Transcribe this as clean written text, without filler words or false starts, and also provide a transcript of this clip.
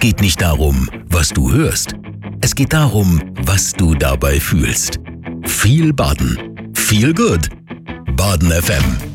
geht nicht darum, was du hörst. Es geht darum, was du dabei fühlst. Viel Baden. Feel good. Baden FM.